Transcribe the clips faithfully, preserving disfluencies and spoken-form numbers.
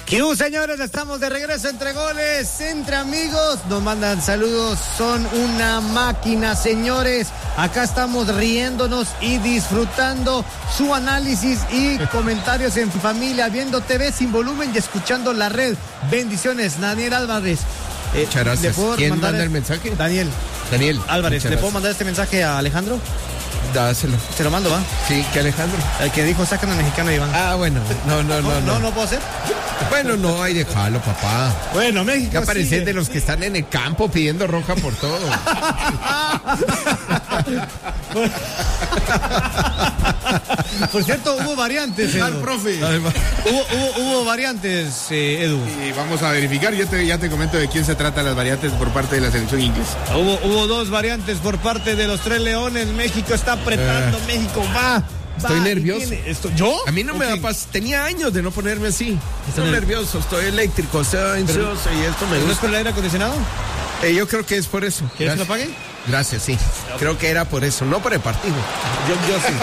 ¿Qué hubo, señores? Estamos de regreso entre goles, entre amigos. Nos mandan saludos, son una máquina, señores. Acá estamos riéndonos y disfrutando su análisis y comentarios en familia, viendo T V sin volumen y escuchando la red. Bendiciones, Daniel Álvarez. Eh, Muchas gracias. ¿Quién manda el mensaje? Daniel. Daniel Álvarez, ¿le puedo mandar este mensaje a Alejandro? Dáselo. Se lo mando, ¿va? Sí, que Alejandro. El que dijo sacan al mexicano, Iván. Ah, bueno. No, no, no. No, no, no, no puedo hacer. Bueno, no, hay déjalo, papá. Bueno, México. Ya parecen de los que están en el campo pidiendo roja por todo. Por cierto, hubo variantes, Edu. Al profe. Hubo, hubo, hubo variantes, eh, Edu. Y vamos a verificar, yo te, ya te comento de quién se trata las variantes por parte de la selección inglesa. Hubo, hubo dos variantes por parte de los tres leones. México está apretando, uh, México va. Estoy va, nervioso. Esto, ¿Yo? A mí no okay. me da paz. Tenía años de no ponerme así. Estoy nervioso, estoy eléctrico, estoy ansioso y esto me gusta. ¿No es por el aire acondicionado? Eh, yo creo que es por eso. ¿Quieres que lo apague? Gracias, sí. Okay. Creo que era por eso, no por el partido. Yo, yo sí.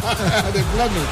De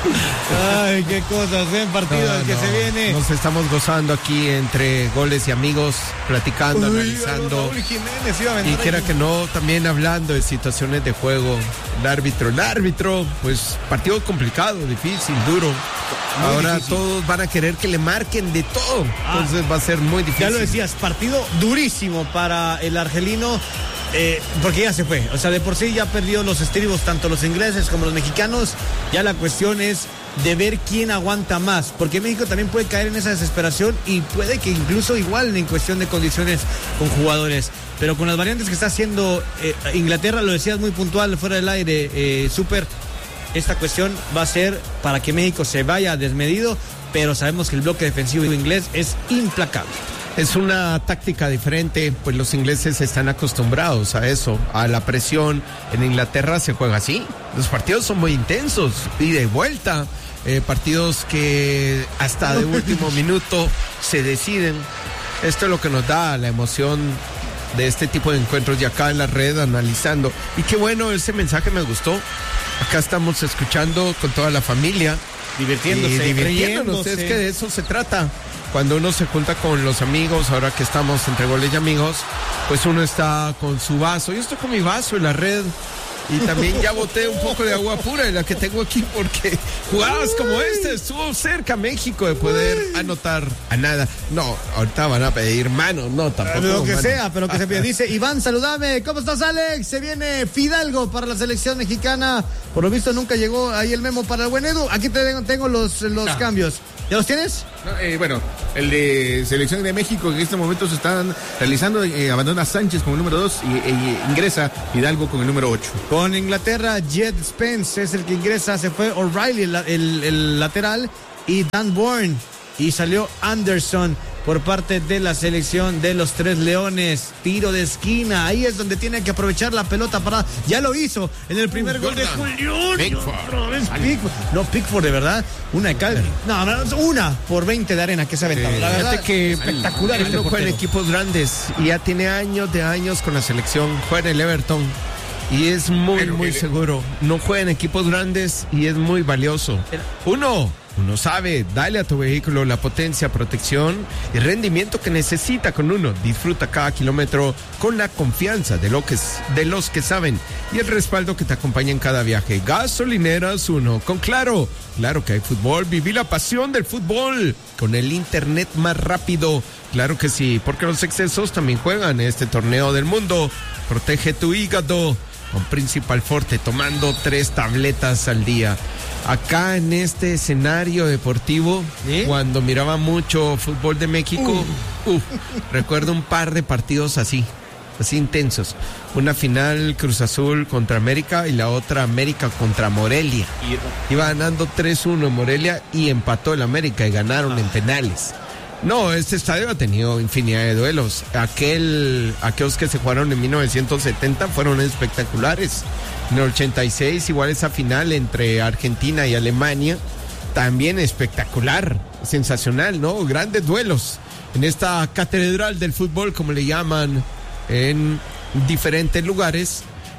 plano. Ay, qué cosas, ven partido no, el que no. se viene. Nos estamos gozando aquí entre goles y amigos, platicando, Uy, analizando. Raúl Jiménez iba a y quiera que no, también hablando de situaciones de juego. El árbitro, el árbitro, pues partido complicado, difícil, duro. Muy Ahora difícil. Todos van a querer que le marquen de todo. Ah, entonces va a ser muy difícil. Ya lo decías, partido durísimo para el argelino. Eh, porque ya se fue, o sea, de por sí ya perdió los estribos tanto los ingleses como los mexicanos. Ya la cuestión es de ver quién aguanta más, porque México también puede caer en esa desesperación y puede que incluso igualen en cuestión de condiciones con jugadores. Pero con las variantes que está haciendo eh, Inglaterra, lo decías muy puntual fuera del aire, eh, súper, esta cuestión va a ser para que México se vaya desmedido, pero sabemos que el bloque defensivo inglés es implacable. Es una táctica diferente, pues los ingleses están acostumbrados a eso, a la presión. En Inglaterra se juega así, los partidos son muy intensos, ida y vuelta, eh, partidos que hasta de último minuto se deciden. Esto es lo que nos da la emoción de este tipo de encuentros y acá en la red analizando. Y qué bueno, ese mensaje me gustó. Acá estamos escuchando con toda la familia. Divirtiéndose, y divirtiéndonos, es que de eso se trata. Cuando uno se junta con los amigos, ahora que estamos entre goles y amigos, pues uno está con su vaso. Yo estoy con mi vaso en la red y también ya boté un poco de agua pura de la que tengo aquí porque jugadas como esta estuvo cerca México de poder anotar a nada. No, ahorita van a pedir manos, no, tampoco. Lo que mano. sea, pero que se pide. Dice Iván, saludame. ¿Cómo estás, Alex? Se viene Fidalgo para la selección mexicana. Por lo visto nunca llegó ahí el memo para el buen Edu. Aquí te tengo, tengo los, los ah. cambios. ¿Ya los tienes? No, eh, bueno, el de Selección de México que en este momento se están realizando, eh, abandona Sánchez con el número dos y eh, ingresa Hidalgo con el número ocho. Con Inglaterra, Jed Spence es el que ingresa, se fue O'Reilly, el, el, el lateral, y Dan Bourne, y salió Anderson por parte de la selección de los Tres Leones. Tiro de esquina, ahí es donde tiene que aprovechar la pelota parada. Ya lo hizo en el primer uh, gol de Julián. Pickford. No, Pickford, de verdad. Una de cal. No, no, una por veinte de arena que se ha aventado. Sí, la verdad fíjate que espectacular. Él no juega en equipos grandes y ya tiene años de años con la selección. Juega en el Everton y es muy, Pero, muy seguro. No juega en equipos grandes y es muy valioso. Uno. Uno sabe, dale a tu vehículo la potencia, protección y rendimiento que necesita con uno. Disfruta cada kilómetro con la confianza de, lo que, de los que saben y el respaldo que te acompaña en cada viaje. Gasolineras Uno, con Claro. Claro que hay fútbol, viví la pasión del fútbol con el internet más rápido. Claro que sí, porque los excesos también juegan en este torneo del mundo. Protege tu hígado con Principal Forte, tomando tres tabletas al día. Acá en este escenario deportivo, ¿eh? Cuando miraba mucho fútbol de México, uh. Uh, recuerdo un par de partidos así, así intensos. Una final Cruz Azul contra América y la otra América contra Morelia. Iba ganando tres uno en Morelia y empató el América y ganaron ah. en penales. No, este estadio ha tenido infinidad de duelos. Aquel, aquellos que se jugaron en mil novecientos setenta fueron espectaculares. En el ochenta y seis, igual esa final entre Argentina y Alemania, también espectacular, sensacional, ¿no? Grandes duelos en esta catedral del fútbol, como le llaman en diferentes lugares.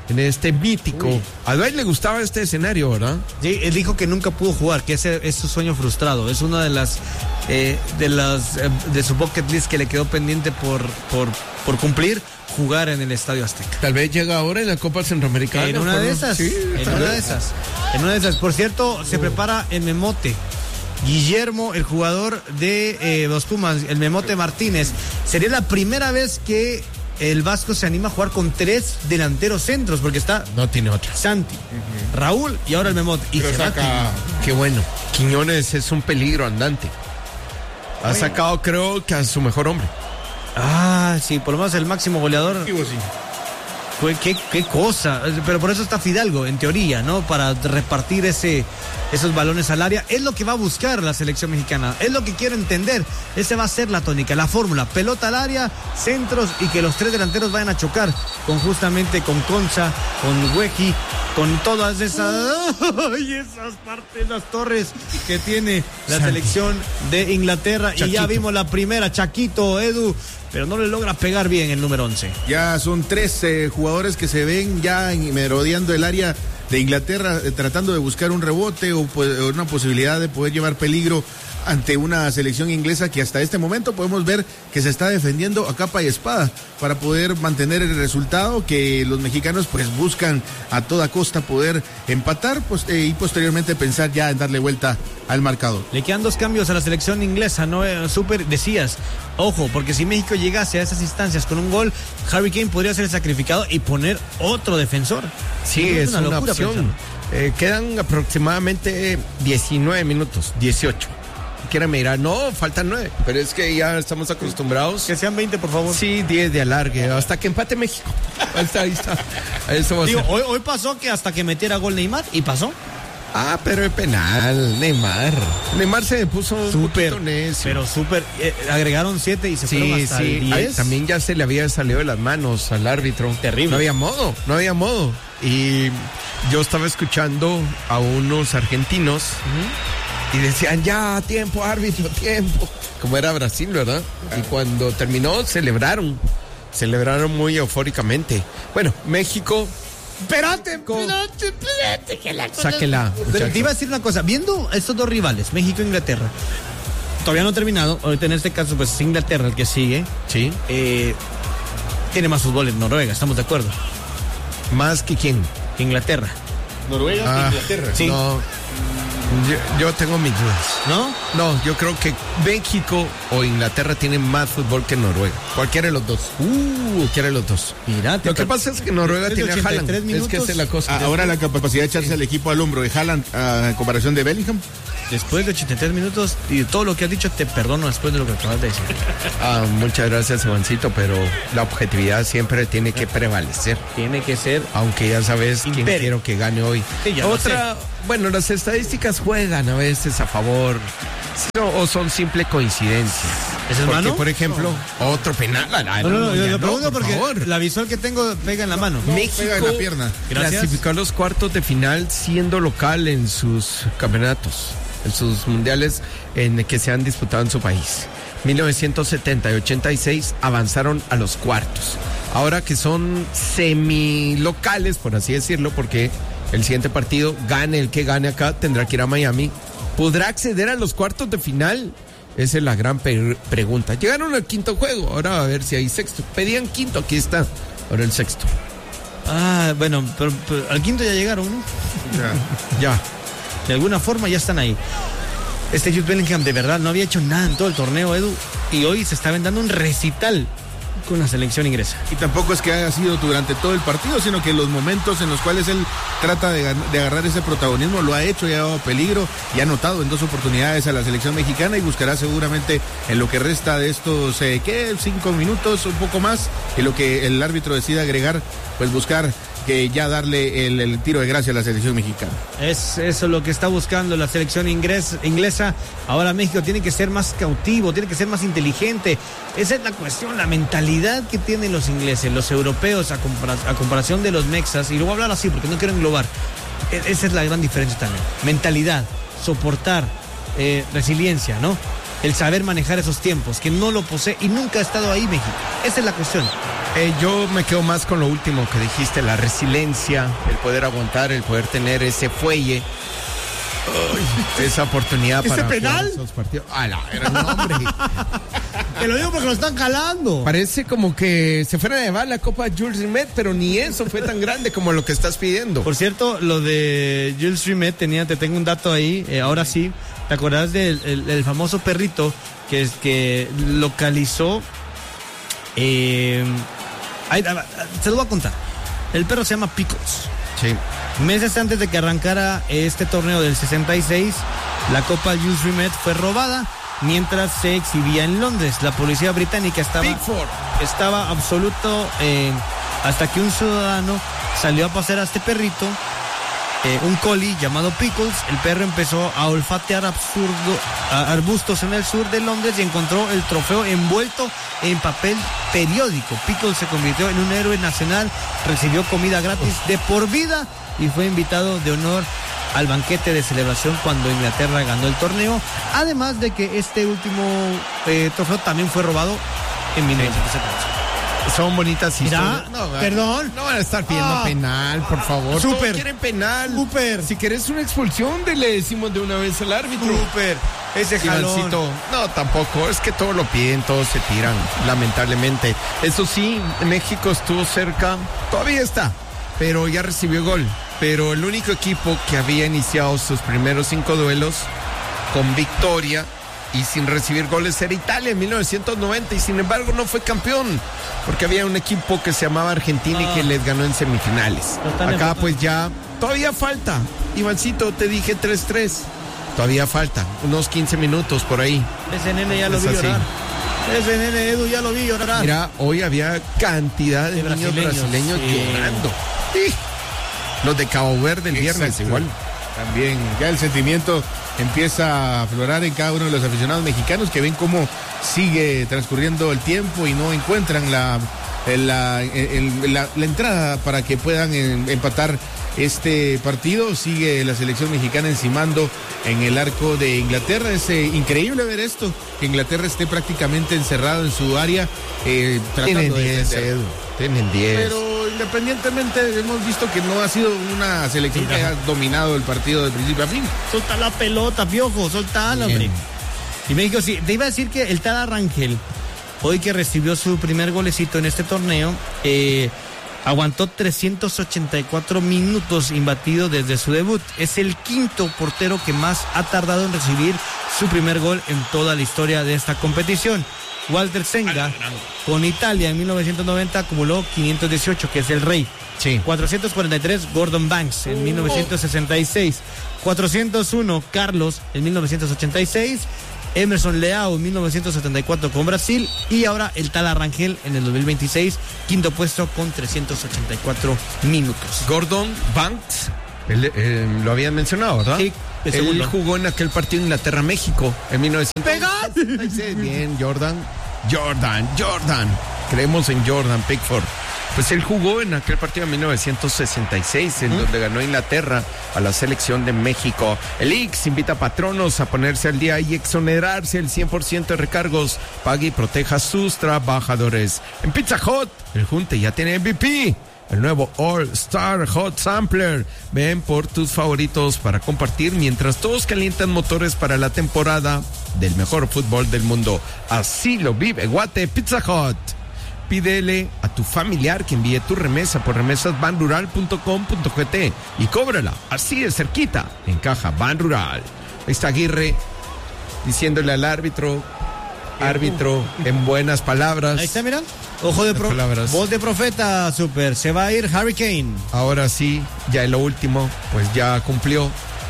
en este mítico. Uy. A Dwight le gustaba este escenario, ¿verdad? Sí, él dijo que nunca pudo jugar, que ese es su sueño frustrado. Es una de las eh, de las eh, de su bucket list que le quedó pendiente por por por cumplir, jugar en el Estadio Azteca. Tal vez llega ahora en la Copa Centroamericana. En una de esas. Sí, en una de esas. En una de esas. Por cierto, uh. se prepara el Memote. Guillermo, el jugador de eh, los Pumas, el Memote Martínez. Sería la primera vez que el Vasco se anima a jugar con tres delanteros centros, porque está... No tiene otra. Santi, uh-huh. Raúl y ahora el Memote. Y Pero saca... Qué bueno. Quiñones es un peligro andante. Ha bueno. sacado, creo, que a su mejor hombre. Ah, sí, por lo menos el máximo goleador. Sí, sí. Fue, qué, qué cosa. Pero por eso está Fidalgo, en teoría, ¿no? Para repartir ese, esos balones al área. Es lo que va a buscar la selección mexicana. Es lo que quiero entender. Esa va a ser la tónica, la fórmula. Pelota al área, centros y que los tres delanteros vayan a chocar con justamente con Concha, con Hueji, con todas esas, ¡ay! esas partes, las torres que tiene la Santi. Selección de Inglaterra. Chaquito. Y ya vimos la primera, Chaquito, Edu, pero no le logra pegar bien el número once. Ya son tres eh, jugadores que se ven ya merodeando el área de Inglaterra, eh, tratando de buscar un rebote o pues, una posibilidad de poder llevar peligro ante una selección inglesa que hasta este momento podemos ver que se está defendiendo a capa y espada para poder mantener el resultado, que los mexicanos pues buscan a toda costa poder empatar pues, eh, y posteriormente pensar ya en darle vuelta al marcador. Le quedan dos cambios a la selección inglesa, ¿no? Eh, Super, decías, ojo, porque si México llegase a esas instancias con un gol, Harry Kane podría ser sacrificado y poner otro defensor. Sí, es, es una, una opción. Eh, quedan aproximadamente diecinueve minutos, dieciocho. Quieren mirar, no, faltan nueve, pero es que ya estamos acostumbrados. Que sean veinte, por favor. Sí, diez de alargue, hasta que empate México. Ahí está, ahí está. Eso va a Digo, ser. Hoy, hoy pasó que hasta que metiera gol Neymar, y pasó. Ah, pero el penal, Neymar. Neymar se puso súper necio. Pero súper, eh, agregaron siete y se sí, fueron hasta sí. el diez. Ay, también ya se le había salido de las manos al árbitro. Terrible. No había modo, no había modo. Y yo estaba escuchando a unos argentinos. Uh-huh. Y decían, ya, tiempo, árbitro, tiempo. Como era Brasil, ¿verdad? Y cuando terminó, celebraron. Celebraron muy eufóricamente. Bueno, México... Espérate, espérate, espérate. Que la cosa... Sáquela, muchacho. Te iba a decir una cosa. Viendo estos dos rivales, México e Inglaterra, todavía no ha terminado. Ahorita en este caso, pues es Inglaterra el que sigue. Sí. Eh, tiene más fútbol en Noruega, ¿estamos de acuerdo? ¿Más que quién? Inglaterra. ¿Noruega ah, o Inglaterra? Sí. No. Yo, yo tengo mis dudas. ¿No? No, yo creo que México o Inglaterra tienen más fútbol que Noruega. Cualquiera de los dos. Uh, cualquiera de los dos. Mira, lo que pasa es que Noruega tiene a Haaland. Es que es la cosa. Ah, ahora la capacidad de echarse sí. al equipo al hombro de Haaland uh, en comparación de Bellingham. Después de ochenta y tres minutos y de todo lo que has dicho, te perdono después de lo que acabas de decir. Ah, muchas gracias, Ivancito, pero la objetividad siempre tiene que prevalecer. Tiene que ser. Aunque ya sabes quién quiero que gane hoy. Sí, Otra, bueno, las estadísticas juegan a veces a favor o son simple coincidencias. ¿Ese es porque, mano? por ejemplo, no. otro penal. No, no, no, no yo lo pregunto no, por porque favor. La visual que tengo pega en la mano. No, México pega en la pierna. Clasificó a los cuartos de final siendo local en sus campeonatos, en sus mundiales en que se han disputado en su país. mil novecientos setenta y ochenta y seis avanzaron a los cuartos. Ahora que son semilocales, por así decirlo, porque el siguiente partido, gane el que gane acá, tendrá que ir a Miami. ¿Podrá acceder a los cuartos de final? Esa es la gran pe- pregunta. Llegaron al quinto juego, ahora a ver si hay sexto. Pedían quinto, aquí está, ahora el sexto. Ah, bueno, pero, pero al quinto ya llegaron, ¿no? Ya. ya. De alguna forma ya están ahí. Este Jude Bellingham de verdad no había hecho nada en todo el torneo, Edu, y hoy se está dando un recital con la selección inglesa. Y tampoco es que haya sido durante todo el partido, sino que los momentos en los cuales él trata de, de agarrar ese protagonismo lo ha hecho y ha dado peligro y ha anotado en dos oportunidades a la selección mexicana y buscará seguramente en lo que resta de estos, eh, ¿qué? Cinco minutos, un poco más, y lo que el árbitro decida agregar, pues buscar que ya darle el, el tiro de gracia a la selección mexicana. Es eso lo que está buscando la selección ingres, inglesa. Ahora México tiene que ser más cautivo, tiene que ser más inteligente. Esa es la cuestión, la mentalidad que tienen los ingleses, los europeos a, compara, a comparación de los mexas, y lo voy a hablar así porque no quiero englobar. Esa es la gran diferencia también. Mentalidad, soportar, eh, resiliencia, ¿no? el saber manejar esos tiempos, que no lo posee y nunca ha estado ahí México. Esa es la cuestión. Eh, yo me quedo más con lo último que dijiste, la resiliencia, el poder aguantar, el poder tener ese fuelle. Ay, esa oportunidad para penal? esos partidos. Ah, la era un hombre. Te lo digo porque lo están jalando. Parece como que se fuera a llevar la Copa Jules Rimet, pero ni eso fue tan grande como lo que estás pidiendo. Por cierto, lo de Jules Rimet, tenía, te tengo un dato ahí, eh, ahora sí. ¿Te acordás del el, el famoso perrito que, es, que localizó? Eh, ahí, se lo voy a contar. El perro se llama Pickles. Sí. Meses antes de que arrancara este torneo del sesenta y seis, la Copa Jules Rimet fue robada mientras se exhibía en Londres. La policía británica estaba, estaba absoluto eh, hasta que un ciudadano salió a pasear a este perrito, eh, un collie llamado Pickles. El perro empezó a olfatear absurdo, a arbustos en el sur de Londres y encontró el trofeo envuelto en papel periódico. Pickles se convirtió en un héroe nacional, recibió comida gratis de por vida y fue invitado de honor al banquete de celebración cuando Inglaterra ganó el torneo, además de que este último eh, trofeo también fue robado en mil novecientos setenta. Son bonitas historias. No, perdón. No van a estar pidiendo ah, penal, por favor. Super. Todos quieren penal. Super. Si querés una expulsión, le decimos de una vez al árbitro. Super. Ese jalón. Ivancito, no, tampoco. Es que todos lo piden, todos se tiran, lamentablemente. Eso sí, México estuvo cerca. Todavía está, pero ya recibió gol. Pero el único equipo que había iniciado sus primeros cinco duelos con victoria y sin recibir goles era Italia en mil novecientos noventa, y sin embargo no fue campeón porque había un equipo que se llamaba Argentina ah. y que les ganó en semifinales. Acá pues ya todavía falta. Ivancito, te dije tres tres. Todavía falta unos quince minutos por ahí. Ese nene ya lo vi llorar. Ese nene Edu ya lo vi llorar. Mira, hoy había cantidad de, de niños brasileños, brasileños sí. llorando. Sí. Los de Cabo Verde el Exacto. viernes igual. También ya el sentimiento empieza a aflorar en cada uno de los aficionados mexicanos que ven cómo sigue transcurriendo el tiempo y no encuentran la, la, la, la entrada para que puedan empatar este partido. Sigue la selección mexicana encimando en el arco de Inglaterra. Es eh, increíble ver esto, que Inglaterra esté prácticamente encerrado en su área eh, tratando Tienen de diez, Edu. Tienen diez. Pero independientemente hemos visto que no ha sido una selección que haya dominado el partido de principio a fin. Solta la pelota, Piojo, soltala, hombre. Y México, sí, te iba a decir que el Tala Rangel, hoy que recibió su primer golecito en este torneo, eh, aguantó trescientos ochenta y cuatro minutos imbatido desde su debut. Es el quinto portero que más ha tardado en recibir su primer gol en toda la historia de esta competición. Walter Senga, con Italia en mil novecientos noventa, acumuló quinientos dieciocho, que es el rey. Sí. cuatrocientos cuarenta y tres, Gordon Banks en mil novecientos sesenta y seis. cuatrocientos uno, Carlos en mil novecientos ochenta y seis. Emerson Leao en mil novecientos setenta y cuatro con Brasil. Y ahora el Tala Rangel en el dos mil veintiséis, quinto puesto con trescientos ochenta y cuatro minutos. Gordon Banks, él, eh, lo habían mencionado, ¿verdad? Sí. Él jugó en aquel partido Inglaterra-México en mil novecientos. ¡Pegad! Bien, Jordan. Jordan, Jordan. Creemos en Jordan Pickford. Pues él jugó en aquel partido de mil novecientos sesenta y seis, en ¿Mm? donde ganó Inglaterra a la selección de México. El I X invita a patronos a ponerse al día y exonerarse el cien por ciento de recargos. Pague y proteja a sus trabajadores. En Pizza Hut, el Junte ya tiene M V P. El nuevo All Star Hot Sampler. Ven por tus favoritos para compartir mientras todos calientan motores para la temporada del mejor fútbol del mundo. Así lo vive Guate Pizza Hut. Pídele a tu familiar que envíe tu remesa por remesas ban rural punto com punto gt y cóbrala así de cerquita en Caja Ban Rural. Ahí está Aguirre diciéndole al árbitro, árbitro, en buenas palabras. Ahí está, mira. Ojo de pro- voz de profeta, Super. Se va a ir Harry Kane. Ahora sí, ya en lo último, pues ya cumplió.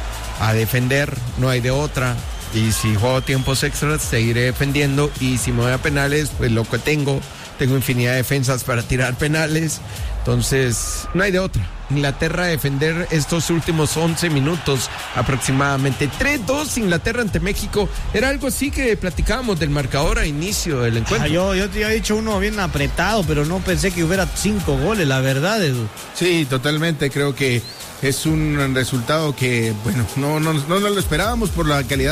A defender, no hay de otra. Y si juego tiempos extras, seguiré defendiendo. Y si me voy a penales, pues lo que tengo. Tengo infinidad de defensas para tirar penales. Entonces, no hay de otra. Inglaterra a defender estos últimos once minutos aproximadamente. tres dos Inglaterra ante México. Era algo así que platicábamos del marcador a inicio del encuentro. Ah, yo, yo te había dicho uno bien apretado, pero no pensé que hubiera cinco goles, la verdad, Edu. Sí, totalmente. Creo que es un resultado que, bueno, no, no, no, no lo esperábamos por la calidad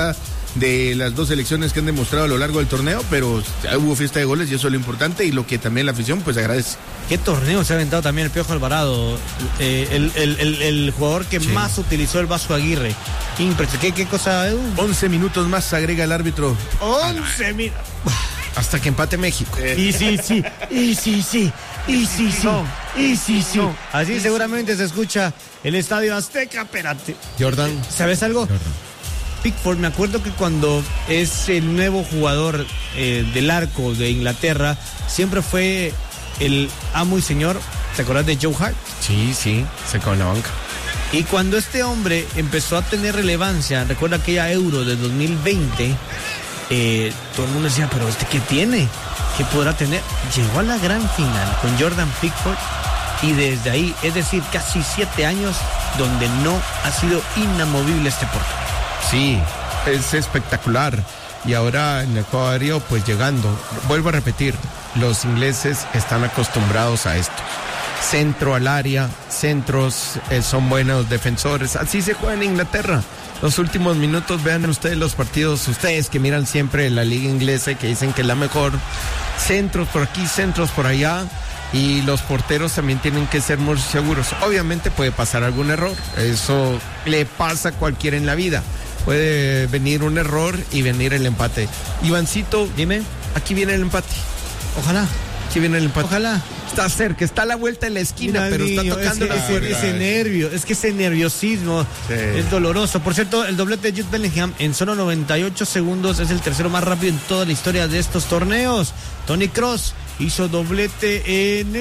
de las dos selecciones que han demostrado a lo largo del torneo, pero hubo fiesta de goles y eso es lo importante y lo que también la afición pues agradece. ¿Qué torneo se ha aventado también el Piojo Alvarado? Eh, el, el, el, el jugador que sí. más utilizó el Vasco Aguirre. Impresionante. ¿Qué, qué cosa, Edu? once minutos más agrega el árbitro. once minutos. Hasta que empate México. Y sí, sí, y sí, sí, y sí, sí, y sí, sí. Así seguramente se escucha el Estadio Azteca, espérate. Jordan. ¿Sabes algo? Jordan. Pickford, me acuerdo que cuando es el nuevo jugador eh, del arco de Inglaterra, siempre fue el amo y señor. ¿Te acuerdas de Joe Hart? Sí, sí, se quedó en la banca. Y cuando este hombre empezó a tener relevancia, recuerda aquella Euro de dos mil veinte, eh, todo el mundo decía, pero ¿este qué tiene? ¿Qué podrá tener? Llegó a la gran final con Jordan Pickford y desde ahí, es decir, casi siete años donde no ha sido inamovible este portero. Sí, es espectacular. Y ahora en el juego aéreo, pues llegando. Vuelvo a repetir, los ingleses están acostumbrados a esto. Centro al área, centros, eh, son buenos defensores. Así se juega en Inglaterra. Los últimos minutos, vean ustedes los partidos, ustedes que miran siempre la liga inglesa y que dicen que es la mejor. Centros por aquí, centros por allá. Y los porteros también tienen que ser muy seguros. Obviamente puede pasar algún error. Eso le pasa a cualquiera en la vida. Puede venir un error y venir el empate. Ivancito, dime, aquí viene el empate. Ojalá. Aquí viene el empate. Ojalá. Está cerca, está a la vuelta de la esquina, Mira, pero niño, está tocando es que la ese, ese nervio, es que ese nerviosismo sí. es doloroso. Por cierto, el doblete de Jude Bellingham en solo noventa y ocho segundos es el tercero más rápido en toda la historia de estos torneos. Toni Kroos hizo doblete en,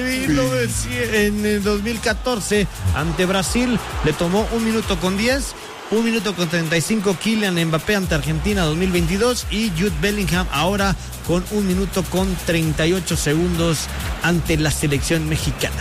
en el dos mil catorce ante Brasil, le tomó un minuto con diez. Un minuto con treinta y cinco Kylian Mbappé ante Argentina dos mil veintidós y Jude Bellingham ahora con un minuto con treinta y ocho segundos ante la selección mexicana.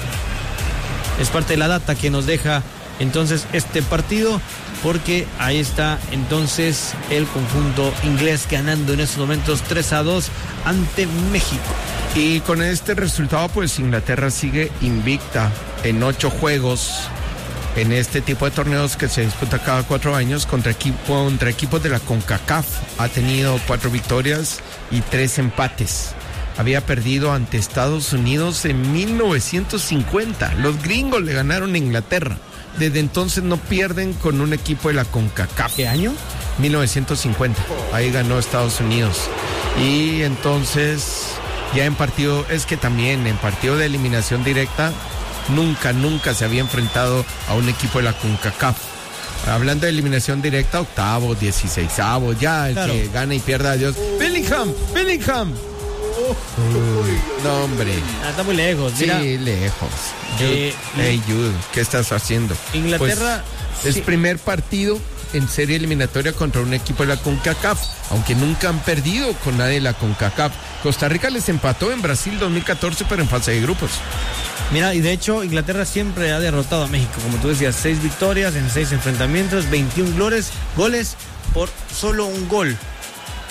Es parte de la data que nos deja entonces este partido, porque ahí está entonces el conjunto inglés ganando en estos momentos tres a dos ante México. Y con este resultado pues Inglaterra sigue invicta en ocho juegos en este tipo de torneos que se disputa cada cuatro años contra, equipo, contra equipos de la CONCACAF. Ha tenido cuatro victorias y tres empates. Había perdido ante Estados Unidos en mil novecientos cincuenta. Los gringos le ganaron a Inglaterra. Desde entonces no pierden con un equipo de la CONCACAF. ¿Qué año? mil novecientos cincuenta. Ahí ganó Estados Unidos. Y entonces ya en partido, es que también en partido de eliminación directa Nunca, nunca se había enfrentado a un equipo de la CONCACAF. Hablando de eliminación directa, octavo, dieciseisavo, ya el claro. que gana y pierda, adiós. Uh, Bellingham, Bellingham. Uh, uh, no, hombre. Ah, está muy lejos. Sí, mira. lejos. Jude, eh, hey, Jude, ¿qué estás haciendo? Inglaterra. Pues, sí. Es primer partido en serie eliminatoria contra un equipo de la CONCACAF, aunque nunca han perdido con nadie de la CONCACAF. Costa Rica les empató en Brasil dos mil catorce, pero en fase de grupos. Mira, y de hecho Inglaterra siempre ha derrotado a México, como tú decías, seis victorias en seis enfrentamientos, veintiún goles, goles por solo un gol.